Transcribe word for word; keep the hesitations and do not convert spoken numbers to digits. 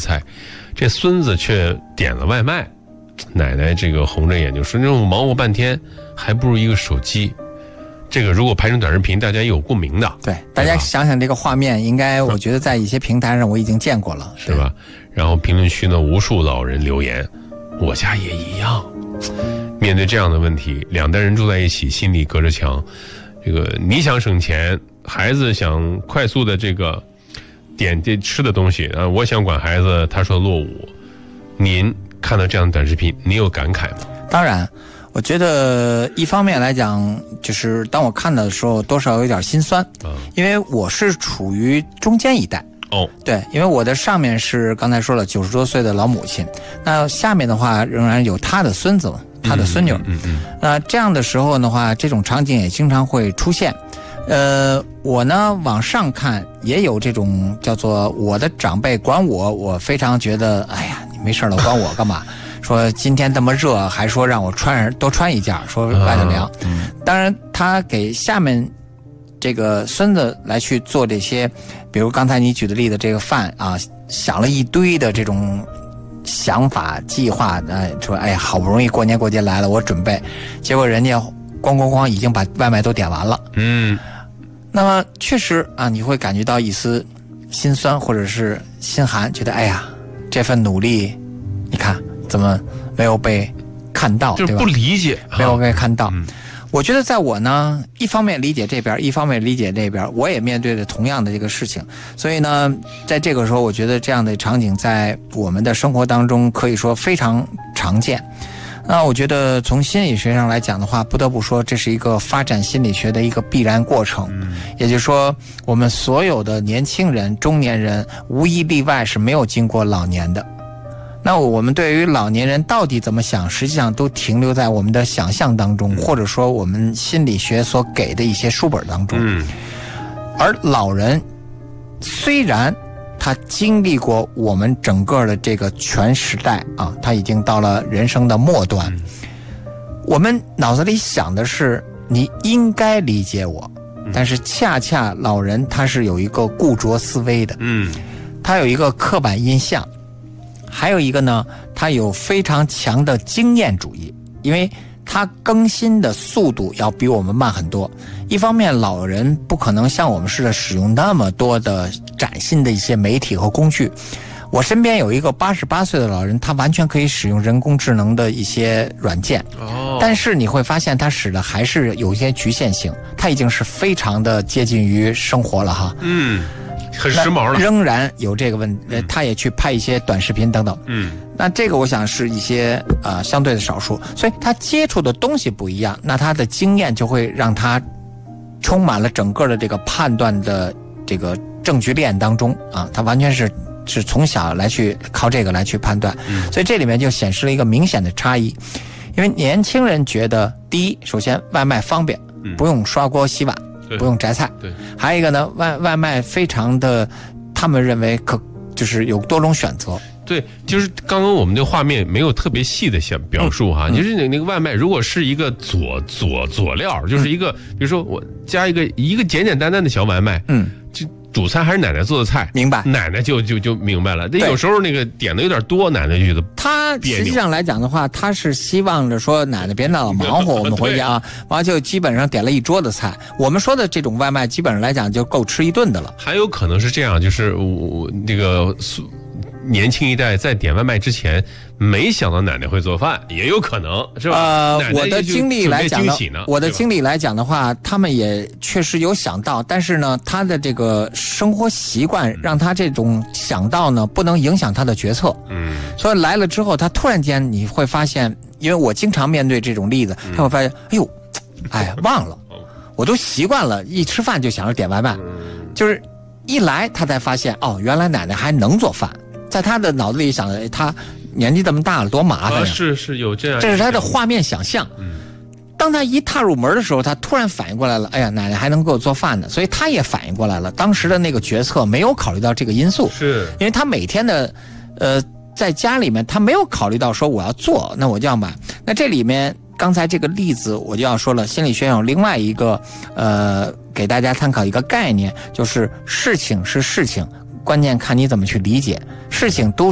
菜，这孙子却点了外卖。奶奶这个红着眼睛说：“这种忙活半天，还不如一个手机。”这个如果拍成短视频，大家也有共鸣的。 对，大家想想这个画面，应该我觉得在一些平台上我已经见过了， 是吧？然后评论区呢，无数老人留言：“我家也一样。”面对这样的问题，两代人住在一起，心里隔着墙。这个你想省钱，孩子想快速的这个点这吃的东西啊，我想管孩子，他说落伍。您看到这样的短视频，你有感慨吗？ 当然，我觉得一方面来讲，就是当我看到的时候，多少有点心酸，嗯，因为我是处于中间一代。哦，对，因为我的上面是刚才说了九十多岁的老母亲，那下面的话仍然有他的孙子，他的孙女，嗯嗯，那这样的时候的话，这种场景也经常会出现。呃，我呢往上看也有这种叫做我的长辈管我，我非常觉得，哎呀，你没事了管我干嘛？说今天这么热，还说让我穿多穿一件，说外头凉。嗯，当然他给下面这个孙子来去做这些，比如刚才你举的例子，这个饭啊，想了一堆的这种想法计划，哎，说哎呀，好不容易过年过节来了，我准备，结果人家咣咣咣已经把外卖都点完了。嗯，那么确实啊，你会感觉到一丝心酸或者是心寒，觉得哎呀，这份努力，你看怎么没有被看到， 就是不理解， 没有被看到。嗯，我觉得在我呢，一方面理解这边，一方面理解那边，我也面对着同样的这个事情，所以呢，在这个时候，我觉得这样的场景在我们的生活当中可以说非常常见。那我觉得从心理学上来讲的话，不得不说这是一个发展心理学的一个必然过程。嗯，也就是说，我们所有的年轻人、中年人，无一例外是没有经过老年的。那我们对于老年人到底怎么想，实际上都停留在我们的想象当中，或者说我们心理学所给的一些书本当中。嗯，而老人虽然他经历过我们整个的这个全时代啊，他已经到了人生的末端，我们脑子里想的是你应该理解我，但是恰恰老人他是有一个固着思维的，嗯，他有一个刻板印象。还有一个呢，他有非常强的经验主义，因为他更新的速度要比我们慢很多。一方面，老人不可能像我们似的使用那么多的崭新的一些媒体和工具。我身边有一个八十八岁的老人，他完全可以使用人工智能的一些软件，哦，但是你会发现他使的还是有一些局限性，他已经是非常的接近于生活了哈。嗯。 很时髦了， 仍然有这个问题，呃，他也去拍一些短视频等等。嗯，那这个我想是一些呃相对的少数，所以他接触的东西不一样，那他的经验就会让他充满了整个的这个判断的这个证据链当中啊，他完全是是从小来去靠这个来去判断，嗯，所以这里面就显示了一个明显的差异，因为年轻人觉得，第一，首先外卖方便，不用刷锅洗碗。不用摘菜，对，还有一个呢，外外卖非常的，他们认为可就是有多种选择。 对，就是刚刚我们的画面没有特别细的想表述哈，嗯，就是那那个外卖如果是一个佐佐佐料，就是一个，嗯，比如说我加一个一个简简单单的小外卖，嗯，就主餐还是奶奶做的菜， 明白？ 奶奶就就就明白了。那有时候那个点的有点多，奶奶就觉得他实际上来讲的话，他是希望着说奶奶别那么忙活，我们回家啊，完就基本上点了一桌的菜。我们说的这种外卖，基本上来讲就够吃一顿的了。 还有可能是这样，就是我这个年轻一代在点外卖之前，没想到奶奶会做饭，也有可能是吧？ 呃， 奶奶我的经历来讲呢，我的经历来讲的话，他们也确实有想到，但是呢，他的这个生活习惯让他这种想到呢，不能影响他的决策。嗯，所以来了之后，他突然间你会发现，因为我经常面对这种例子，他会发现，哎呦，哎呀，忘了，我都习惯了，一吃饭就想着点外卖，就是一来他才发现，哦，原来奶奶还能做饭。在他的脑子里想的，他年纪这么大了，多麻烦呀！啊， 是是有这样， 这是他的画面想象。嗯，当他一踏入门的时候，他突然反应过来了，哎呀，奶奶还能给我做饭呢，所以他也反应过来了。当时的那个决策没有考虑到这个因素， 是因为他每天的，呃，在家里面他没有考虑到说我要做，那我就要买。那这里面刚才这个例子我就要说了，心理学有另外一个呃，给大家参考一个概念，就是事情是事情。关键看你怎么去理解，事情都